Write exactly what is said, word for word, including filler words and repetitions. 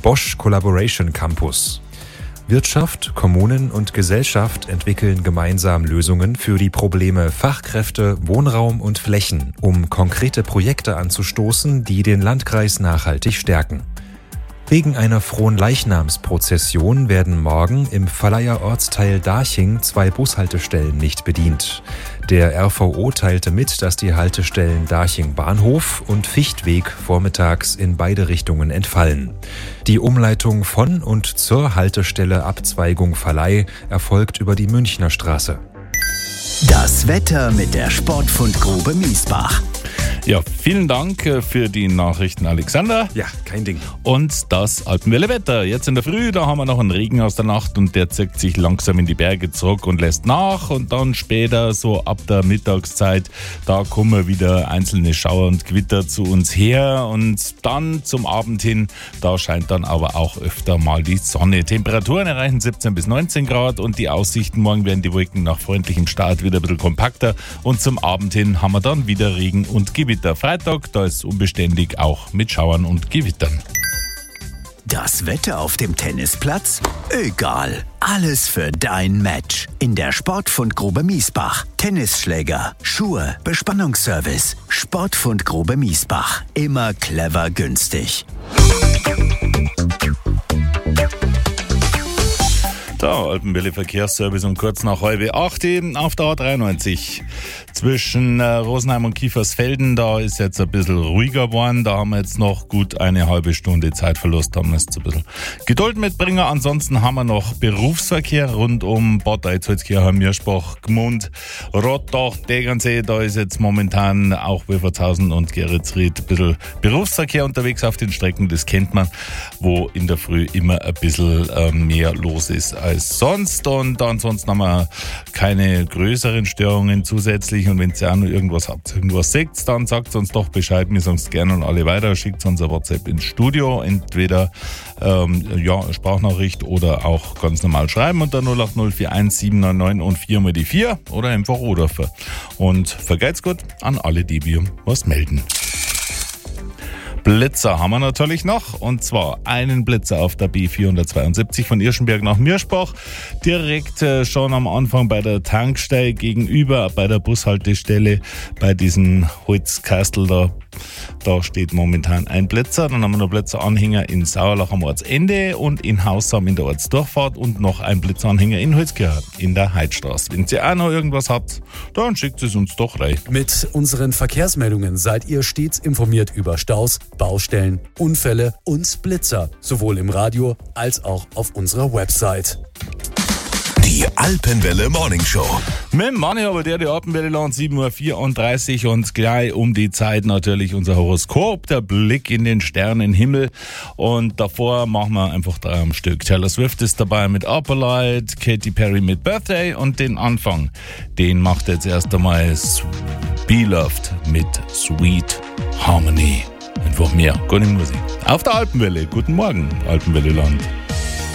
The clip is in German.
Bosch Collaboration Campus. Wirtschaft, Kommunen und Gesellschaft entwickeln gemeinsam Lösungen für die Probleme Fachkräfte, Wohnraum und Flächen, um konkrete Projekte anzustoßen, die den Landkreis nachhaltig stärken. Wegen einer Fronleichnamsprozession werden morgen im Verleiher Ortsteil Darching zwei Bushaltestellen nicht bedient. Der R V O teilte mit, dass die Haltestellen Darching Bahnhof und Fichtweg vormittags in beide Richtungen entfallen. Die Umleitung von und zur Haltestelle Abzweigung Verleih erfolgt über die Münchner Straße. Das Wetter mit der Sportfundgrube Miesbach. Ja, vielen Dank für die Nachrichten, Alexander. Ja, kein Ding. Und das Alpenwelle Wetter. Jetzt in der Früh, da haben wir noch einen Regen aus der Nacht und der zieht sich langsam in die Berge zurück und lässt nach. Und dann später, so ab der Mittagszeit, da kommen wieder einzelne Schauer und Gewitter zu uns her. Und dann zum Abend hin, da scheint dann aber auch öfter mal die Sonne. Temperaturen erreichen siebzehn bis neunzehn Grad und die Aussichten morgen werden die Wolken nach freundlichem Start wieder ein bisschen kompakter. Und zum Abend hin haben wir dann wieder Regen und Gewitter. Freitag, da ist unbeständig, auch mit Schauern und Gewittern. Das Wetter auf dem Tennisplatz? Egal. Alles für dein Match. In der Sportfundgrube Miesbach. Tennisschläger, Schuhe, Bespannungsservice. Sportfundgrube Miesbach. Immer clever günstig. Der Alpenwelle Verkehrsservice um kurz nach halb acht auf der A dreiundneunzig. Zwischen äh, Rosenheim und Kiefersfelden, da ist jetzt ein bisschen ruhiger geworden. Da haben wir jetzt noch gut eine halbe Stunde Zeitverlust. Da müsst ihr ein bisschen Geduld mitbringen. Ansonsten haben wir noch Berufsverkehr rund um Bad Eitzholzkirchen, Mirschbach, Gmund, Rottach, Tegernsee. Da ist jetzt momentan auch Wilfertshausen und Geretsried ein bisschen Berufsverkehr unterwegs auf den Strecken. Das kennt man, wo in der Früh immer ein bisschen äh, mehr los ist als sonst. Und ansonsten haben wir keine größeren Störungen zusätzlich. Und wenn ihr auch noch irgendwas habt, irgendwas seht, dann sagt uns doch Bescheid. Wir sagen es gerne an alle weiter. Schickt uns ein WhatsApp ins Studio. Entweder ähm, ja, Sprachnachricht oder auch ganz normal schreiben unter null acht null vier eins sieben neun neun und vier mal die vier oder einfach rufen. Und vergeht's gut an alle, die wir was melden. Blitzer haben wir natürlich noch, und zwar einen Blitzer auf der B vierhundertzweiundsiebzig von Irschenberg nach Mirschbach, direkt äh, schon am Anfang bei der Tankstelle gegenüber, bei der Bushaltestelle, bei diesem Holzkastel da. Da steht momentan ein Blitzer. Dann haben wir noch Blitzeranhänger in Sauerlach am Ortsende und in Haussam in der Ortsdurchfahrt und noch ein Blitzeranhänger in Holzkirchen in der Heidstraße. Wenn ihr auch noch irgendwas habt, dann schickt es uns doch rein. Mit unseren Verkehrsmeldungen seid ihr stets informiert über Staus, Baustellen, Unfälle und Blitzer, sowohl im Radio als auch auf unserer Website. Die Alpenwelle Morning Show. Mit dem Manni aber der die Alpenwelle Land sieben Uhr vierunddreißig und gleich um die Zeit natürlich unser Horoskop, der Blick in den Sternenhimmel. Und davor machen wir einfach drei am Stück. Taylor Swift ist dabei mit Upper Light, Katy Perry mit Birthday und den Anfang, den macht jetzt erst einmal Beloved mit Sweet Harmony. Einfach mehr, gute Musik. Auf der Alpenwelle. Guten Morgen, Alpenwelle Land.